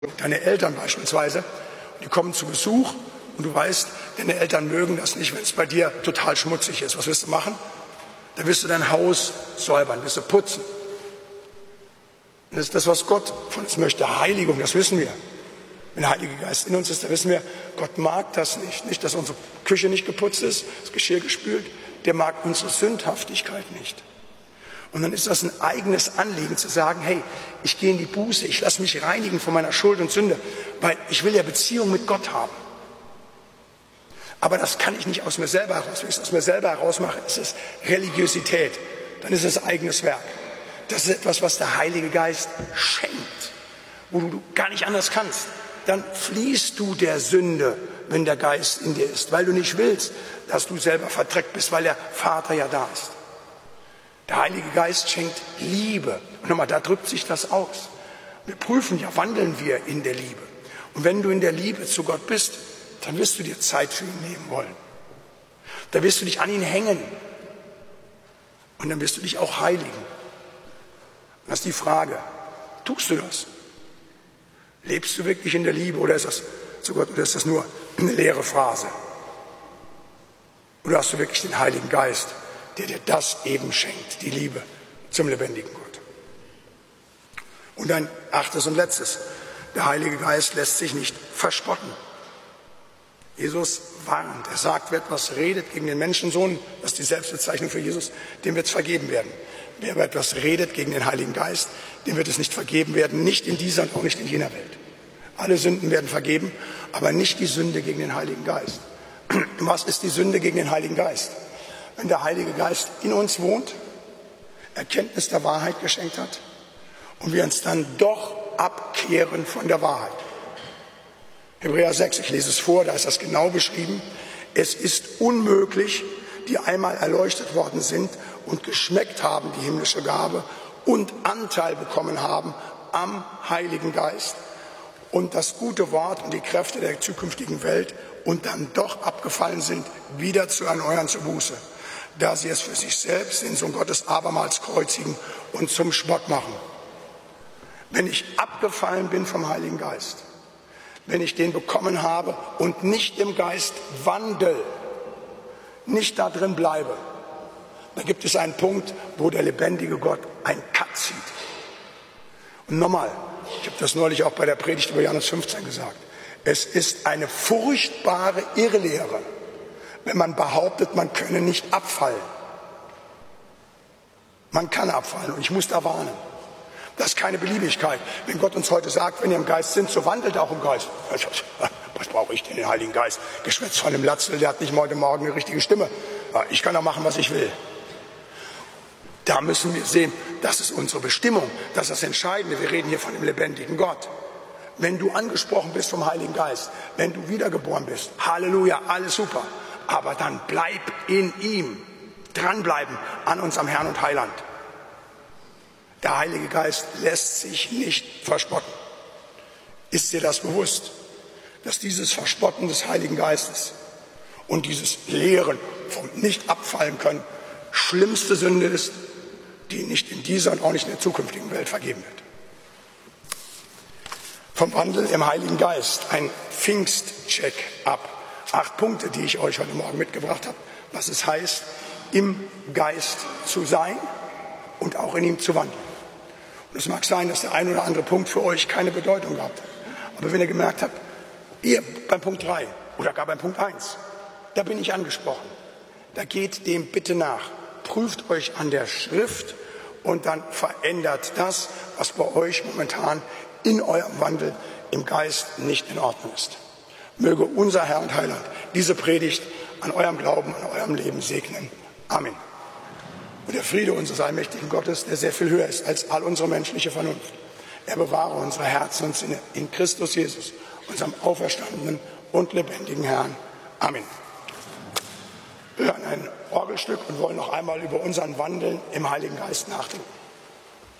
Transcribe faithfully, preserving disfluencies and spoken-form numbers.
Deine Eltern beispielsweise, die kommen zu Besuch und du weißt, deine Eltern mögen das nicht, wenn es bei dir total schmutzig ist. Was wirst du machen? Dann wirst du dein Haus säubern, wirst du putzen. Das ist das, was Gott von uns möchte. Heiligung, das wissen wir. Wenn der Heilige Geist in uns ist, dann wissen wir, Gott mag das nicht. Nicht, dass unsere Küche nicht geputzt ist, das Geschirr gespült. Der mag unsere Sündhaftigkeit nicht. Und dann ist das ein eigenes Anliegen zu sagen, hey, ich gehe in die Buße, ich lasse mich reinigen von meiner Schuld und Sünde, weil ich will ja Beziehung mit Gott haben. Aber das kann ich nicht aus mir selber heraus. Wenn ich es aus mir selber heraus mache, ist es Religiosität. Dann ist es eigenes Werk. Das ist etwas, was der Heilige Geist schenkt, wo du gar nicht anders kannst. Dann fliehst du der Sünde, wenn der Geist in dir ist, weil du nicht willst, dass du selber verdreckt bist, weil der Vater ja da ist. Der Heilige Geist schenkt Liebe. Und nochmal, da drückt sich das aus. Wir prüfen ja, wandeln wir in der Liebe. Und wenn du in der Liebe zu Gott bist, dann wirst du dir Zeit für ihn nehmen wollen. Da wirst du dich an ihn hängen. Und dann wirst du dich auch heiligen. Das ist die Frage, tust du das? Lebst du wirklich in der Liebe oder ist das zu Gott, oder ist das nur eine leere Phrase? Oder hast du wirklich den Heiligen Geist, der dir das eben schenkt, die Liebe zum lebendigen Gott? Und ein achtes und letztes, der Heilige Geist lässt sich nicht verspotten. Jesus warnt, er sagt, wer etwas redet gegen den Menschensohn, das ist die Selbstbezeichnung für Jesus, dem wird es vergeben werden. Wer aber etwas redet gegen den Heiligen Geist, dem wird es nicht vergeben werden, nicht in dieser und auch nicht in jener Welt. Alle Sünden werden vergeben, aber nicht die Sünde gegen den Heiligen Geist. Was ist die Sünde gegen den Heiligen Geist? Wenn der Heilige Geist in uns wohnt, Erkenntnis der Wahrheit geschenkt hat und wir uns dann doch abkehren von der Wahrheit. Hebräer sechs, ich lese es vor, da ist das genau beschrieben. Es ist unmöglich, die einmal erleuchtet worden sind und geschmeckt haben, die himmlische Gabe, und Anteil bekommen haben am Heiligen Geist und das gute Wort und die Kräfte der zukünftigen Welt und dann doch abgefallen sind, wieder zu erneuern zur Buße, da sie es für sich selbst, den Sohn Gottes, abermals kreuzigen und zum Spott machen. Wenn ich abgefallen bin vom Heiligen Geist, wenn ich den bekommen habe und nicht im Geist wandel, nicht da drin bleibe, dann gibt es einen Punkt, wo der lebendige Gott einen Cut zieht. Und nochmal, ich habe das neulich auch bei der Predigt über Johannes fünfzehn gesagt, es ist eine furchtbare Irrlehre, wenn man behauptet, man könne nicht abfallen. Man kann abfallen und ich muss da warnen. Das ist keine Beliebigkeit. Wenn Gott uns heute sagt, wenn ihr im Geist sind, so wandelt auch im Geist. Was brauche ich denn, den Heiligen Geist? Geschwätz von dem Latzel, der hat nicht heute Morgen eine richtige Stimme. Ich kann auch machen, was ich will. Da müssen wir sehen, das ist unsere Bestimmung, das ist das Entscheidende. Wir reden hier von dem lebendigen Gott. Wenn du angesprochen bist vom Heiligen Geist, wenn du wiedergeboren bist, Halleluja, alles super. Aber dann bleib in ihm, dranbleiben an unserem Herrn und Heiland. Der Heilige Geist lässt sich nicht verspotten. Ist dir das bewusst, dass dieses Verspotten des Heiligen Geistes und dieses Lehren vom Nicht-Abfallen können schlimmste Sünde ist, die nicht in dieser und auch nicht in der zukünftigen Welt vergeben wird? Vom Wandel im Heiligen Geist, ein Pfingst-Check-up. Acht Punkte, die ich euch heute Morgen mitgebracht habe, was es heißt, im Geist zu sein und auch in ihm zu wandeln. Und es mag sein, dass der ein oder andere Punkt für euch keine Bedeutung gehabt hat. Aber wenn ihr gemerkt habt, ihr beim Punkt drei oder gar beim Punkt eins, da bin ich angesprochen. Da geht dem bitte nach. Prüft euch an der Schrift und dann verändert das, was bei euch momentan in eurem Wandel im Geist nicht in Ordnung ist. Möge unser Herr und Heiland diese Predigt an eurem Glauben, an eurem Leben segnen. Amen. Und der Friede unseres allmächtigen Gottes, der sehr viel höher ist als all unsere menschliche Vernunft, er bewahre unsere Herzen und Sinne in Christus Jesus, unserem auferstandenen und lebendigen Herrn. Amen. Wir hören ein Orgelstück und wollen noch einmal über unseren Wandeln im Heiligen Geist nachdenken.